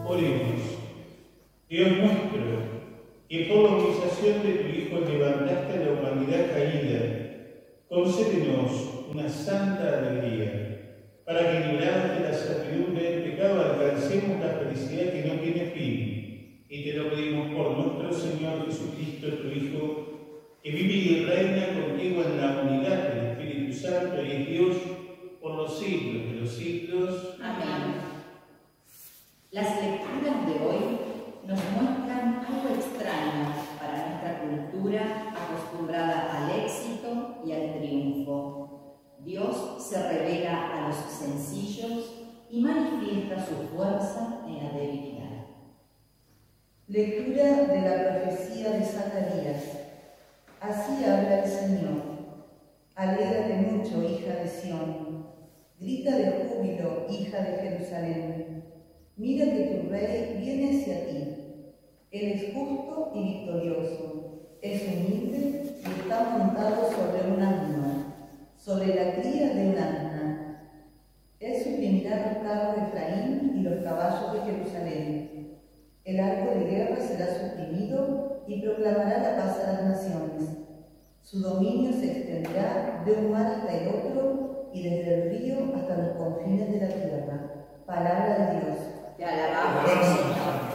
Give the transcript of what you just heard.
Oremos. Dios nuestro, que por la humillación de tu Hijo levantaste a la humanidad caída, concédenos una santa alegría, para que, librados de la servidumbre del pecado, alcancemos la felicidad que no tiene fin. Y te lo pedimos por nuestro Señor Jesucristo, tu Hijo, que vive y reina contigo en la unidad del Espíritu Santo y es Dios por los siglos de los siglos. Amén. Las lecturas de hoy nos muestran algo extraño para nuestra cultura acostumbrada al éxito y al triunfo. Dios se revela a los sencillos y manifiesta su fuerza en la debilidad. Lectura de la profecía de Zacarías. Así habla el Señor. Alégrate mucho, hija de Sión. Grita de júbilo, hija de Jerusalén. Mira que tu rey viene hacia ti. Él es justo y victorioso. Es humilde y está montado sobre un asno, sobre la cría de un asna. Él suprimirá los carros de Efraín y los caballos de Jerusalén. El arco de guerra será suprimido y proclamará la paz a las naciones. Su dominio se extenderá de un mar hasta el otro y desde el río hasta los confines de la tierra. Palabra de Dios. Te alabamos, Señor.